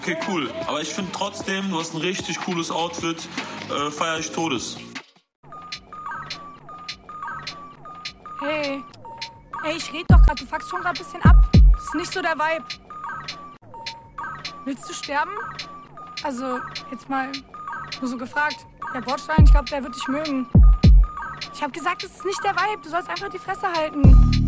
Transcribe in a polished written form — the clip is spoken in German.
Okay, cool. Aber ich finde trotzdem, du hast ein richtig cooles Outfit. Feier ich Todes. Hey, ich red doch grad. Du fuckst schon grad ein bisschen ab. Das ist nicht so der Vibe. Willst du sterben? Also, jetzt mal nur so gefragt. Der Bordstein, ich glaube, der wird dich mögen. Ich hab gesagt, das ist nicht der Vibe. Du sollst einfach die Fresse halten.